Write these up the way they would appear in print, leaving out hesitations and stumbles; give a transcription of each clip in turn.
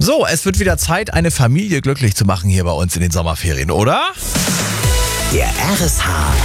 So, es wird wieder Zeit, eine Familie glücklich zu machen hier bei uns in den Sommerferien, oder? Der RSH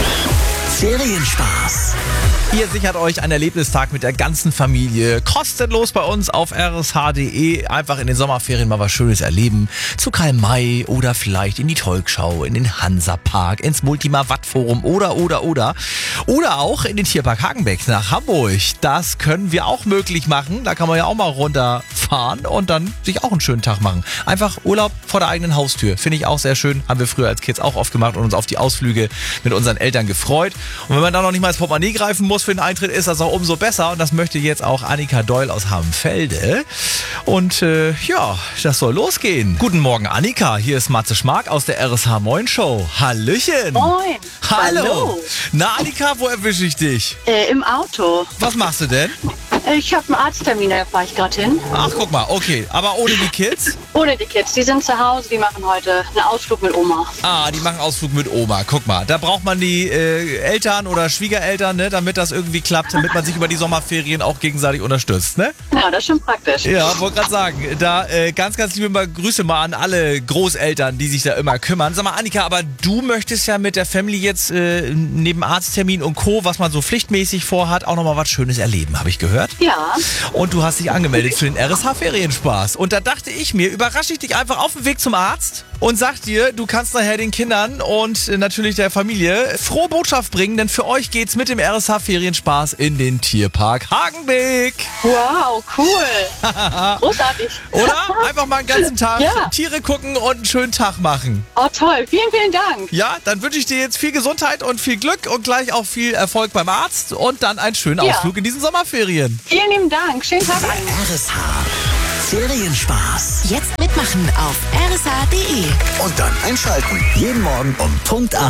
Ferienspaß. Ihr sichert euch einen Erlebnistag mit der ganzen Familie kostenlos bei uns auf rsh.de. Einfach in den Sommerferien mal was Schönes erleben. Zu Karl May oder vielleicht in die Volksschau, in den Hansapark, ins Multima-Watt-Forum oder. Oder auch in den Tierpark Hagenbeck nach Hamburg. Das können wir auch möglich machen. Da kann man ja auch mal runterfahren und dann sich auch einen schönen Tag machen. Einfach Urlaub vor der eigenen Haustür. Finde ich auch sehr schön. Haben wir früher als Kids auch oft gemacht und uns auf die Ausflüge mit unseren Eltern gefreut. Und wenn man da noch nicht mal ins Portemonnaie greifen muss für den Eintritt, ist das auch umso besser. Und das möchte jetzt auch Annika Doll aus Habenfelde. Und ja, das soll losgehen. Guten Morgen, Annika. Hier ist Matze Schmark aus der RSH Moin Show. Hallöchen. Moin. Hallo. Na, Annika, wo erwische ich dich? Im Auto. Was machst du denn? Ich habe einen Arzttermin, da fahre ich gerade hin. Ach, guck mal, okay. Aber ohne die Kids? Ohne die Kids, die sind zu Hause, die machen heute einen Ausflug mit Oma. Ah, die machen Ausflug mit Oma. Guck mal, da braucht man die Eltern oder Schwiegereltern, ne, damit das irgendwie klappt, damit man sich über die Sommerferien auch gegenseitig unterstützt, ne? Ja, das ist schon praktisch. Ja, wollte gerade sagen, da ganz liebe Grüße mal an alle Großeltern, die sich da immer kümmern. Sag mal, Annika, aber du möchtest ja mit der Family jetzt neben Arzttermin und Co., was man so pflichtmäßig vorhat, auch nochmal was Schönes erleben, habe ich gehört. Ja. Und du hast dich angemeldet für den RSH-Ferienspaß. Und da dachte ich mir, überrasche ich dich einfach auf dem Weg zum Arzt und sag dir, du kannst nachher den Kindern und natürlich der Familie frohe Botschaft bringen, denn für euch geht's mit dem RSH-Ferienspaß in den Tierpark Hagenbeck. Wow, cool. Großartig. Oder? Einfach mal einen ganzen Tag Ja. Tiere gucken und einen schönen Tag machen. Oh, toll. Vielen, vielen Dank. Ja, dann wünsche ich dir jetzt viel Gesundheit und viel Glück und gleich auch viel Erfolg beim Arzt und dann einen schönen Ja. Ausflug in diesen Sommerferien. Vielen lieben Dank. Schönen Tag allen. RSH Ferienspaß. Jetzt mitmachen auf rsh.de. Und dann einschalten. Jeden Morgen um Punkt 8.